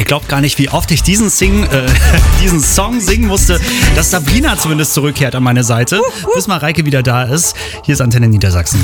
glaubt gar nicht, wie oft ich diesen Song singen musste, dass Sabrina zumindest zurückkehrt an meine Seite, bis Mareike wieder da ist. Hier ist Antenne Niedersachsen.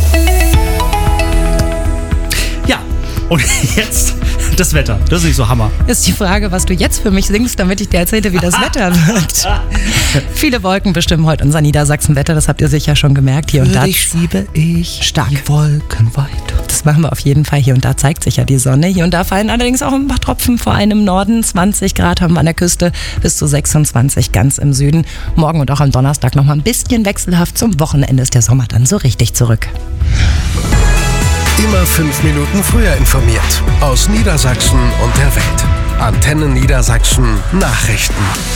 Ja, und jetzt das Wetter. Das ist nicht so Hammer. Ist die Frage, was du jetzt für mich singst, damit ich dir erzähle, wie das Wetter wird. Viele Wolken bestimmen heute unser Niedersachsen-Wetter, das habt ihr sicher schon gemerkt. Hier und da schiebe ich stark die Wolken weiter. Das machen wir auf jeden Fall. Hier und da zeigt sich ja die Sonne. Hier und da fallen allerdings auch ein paar Tropfen, vor allem im Norden. 20 Grad haben wir an der Küste, bis zu 26 ganz im Süden. Morgen und auch am Donnerstag noch mal ein bisschen wechselhaft. Zum Wochenende ist der Sommer dann so richtig zurück. Immer 5 Minuten früher informiert. Aus Niedersachsen und der Welt. Antenne Niedersachsen Nachrichten.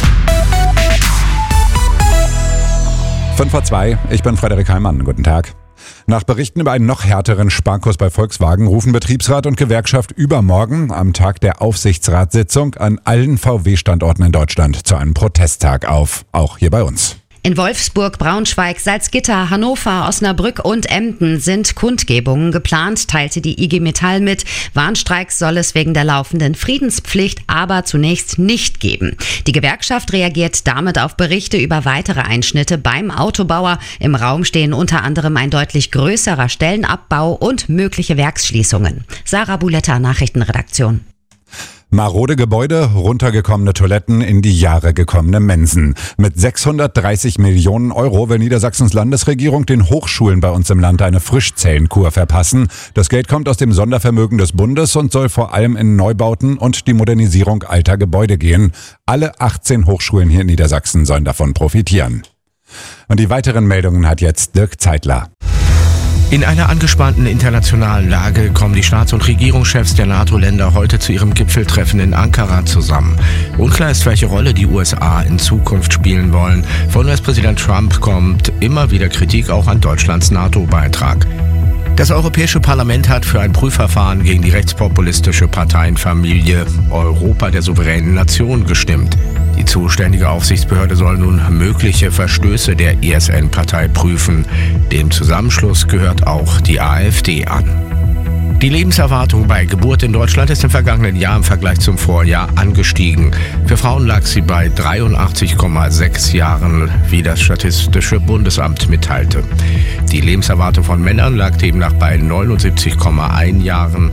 5:02, ich bin Frederik Heimann. Guten Tag. Nach Berichten über einen noch härteren Sparkurs bei Volkswagen rufen Betriebsrat und Gewerkschaft übermorgen am Tag der Aufsichtsratssitzung an allen VW-Standorten in Deutschland zu einem Protesttag auf. Auch hier bei uns. In Wolfsburg, Braunschweig, Salzgitter, Hannover, Osnabrück und Emden sind Kundgebungen geplant, teilte die IG Metall mit. Warnstreiks soll es wegen der laufenden Friedenspflicht aber zunächst nicht geben. Die Gewerkschaft reagiert damit auf Berichte über weitere Einschnitte beim Autobauer. Im Raum stehen unter anderem ein deutlich größerer Stellenabbau und mögliche Werksschließungen. Sarah Buletta, Nachrichtenredaktion. Marode Gebäude, runtergekommene Toiletten, in die Jahre gekommene Mensen. Mit 630 Millionen Euro will Niedersachsens Landesregierung den Hochschulen bei uns im Land eine Frischzellenkur verpassen. Das Geld kommt aus dem Sondervermögen des Bundes und soll vor allem in Neubauten und die Modernisierung alter Gebäude gehen. Alle 18 Hochschulen hier in Niedersachsen sollen davon profitieren. Und die weiteren Meldungen hat jetzt Dirk Zeitler. In einer angespannten internationalen Lage kommen die Staats- und Regierungschefs der NATO-Länder heute zu ihrem Gipfeltreffen in Ankara zusammen. Unklar ist, welche Rolle die USA in Zukunft spielen wollen. Von US-Präsident Trump kommt immer wieder Kritik auch an Deutschlands NATO-Beitrag. Das Europäische Parlament hat für ein Prüfverfahren gegen die rechtspopulistische Parteienfamilie Europa der souveränen Nation gestimmt. Die zuständige Aufsichtsbehörde soll nun mögliche Verstöße der ESN-Partei prüfen. Dem Zusammenschluss gehört auch die AfD an. Die Lebenserwartung bei Geburt in Deutschland ist im vergangenen Jahr im Vergleich zum Vorjahr angestiegen. Für Frauen lag sie bei 83,6 Jahren, wie das Statistische Bundesamt mitteilte. Die Lebenserwartung von Männern lag demnach bei 79,1 Jahren.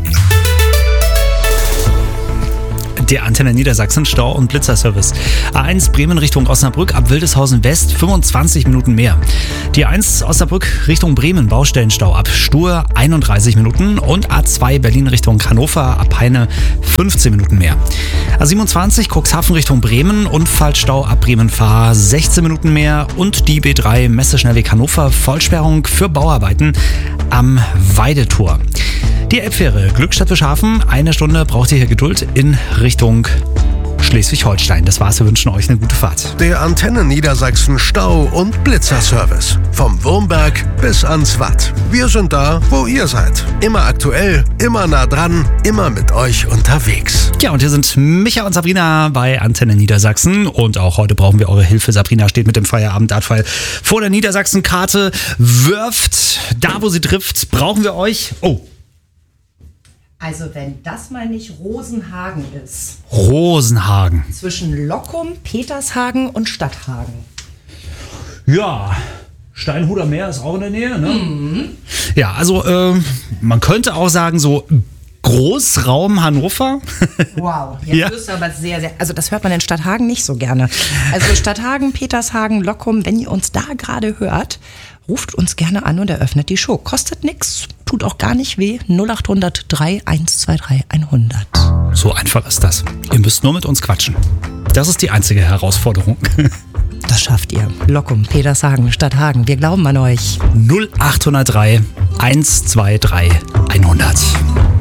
Der Antenne Niedersachsen Stau- und Blitzerservice. A1 Bremen Richtung Osnabrück ab Wildeshausen West 25 Minuten mehr. Die A1 Osnabrück Richtung Bremen Baustellenstau ab Stur 31 Minuten und A2 Berlin Richtung Hannover ab Heine 15 Minuten mehr. A27 Cuxhaven Richtung Bremen Unfallstau ab Bremen-Fahr 16 Minuten mehr und die B3 Messeschnellweg Hannover Vollsperrung für Bauarbeiten am Weidetor. Die Elbfähre Glückstadt Bischhafen, 1 Stunde braucht ihr hier Geduld in Richtung Schleswig-Holstein. Das war's, wir wünschen euch eine gute Fahrt. Der Antenne Niedersachsen Stau- und Blitzerservice. Vom Wurmberg bis ans Watt. Wir sind da, wo ihr seid. Immer aktuell, immer nah dran, immer mit euch unterwegs. Ja, und hier sind Micha und Sabrina bei Antenne Niedersachsen. Und auch heute brauchen wir eure Hilfe. Sabrina steht mit dem Feierabend-Dartpfeil vor der Niedersachsen-Karte, wirft da, wo sie trifft. Brauchen wir euch. Oh. Also wenn das mal nicht Rosenhagen ist. Rosenhagen. Zwischen Lockum, Petershagen und Stadthagen. Ja, Steinhuder Meer ist auch in der Nähe, ne? Mhm. Ja, also man könnte auch sagen so Großraum Hannover. Wow, jetzt wirst du aber sehr, sehr... Also das hört man in Stadthagen nicht so gerne. Also Stadthagen, Petershagen, Lockum, wenn ihr uns da gerade hört, ruft uns gerne an und eröffnet die Show. Kostet nichts, tut auch gar nicht weh. 0800 3123 100. So einfach ist das. Ihr müsst nur mit uns quatschen. Das ist die einzige Herausforderung. Das schafft ihr. Lockum, Petershagen, Stadthagen, wir glauben an euch. 0803 123 100.